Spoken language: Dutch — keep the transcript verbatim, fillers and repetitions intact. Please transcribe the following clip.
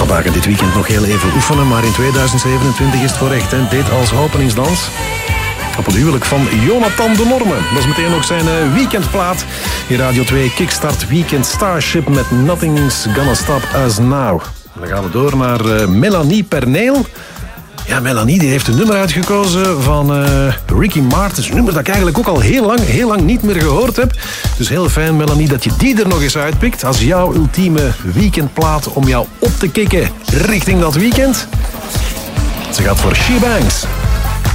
Vandaag en dit weekend nog heel even oefenen, maar in tweeduizend zevenentwintig is het voor echt. En dit als openingsdans op het huwelijk van Jonathan de Norme. Dat is meteen ook zijn weekendplaat. In Radio twee Kickstart Weekend Starship met Nothing's Gonna Stop Us Now. Dan gaan we door naar uh, Melanie Perneel. Ja, Melanie die heeft een nummer uitgekozen van uh, Ricky Martin. Een nummer dat ik eigenlijk ook al heel lang, heel lang niet meer gehoord heb. Dus heel fijn, Melanie, dat je die er nog eens uitpikt als jouw ultieme weekendplaat om jou op te kicken richting dat weekend. Ze gaat voor She Bangs.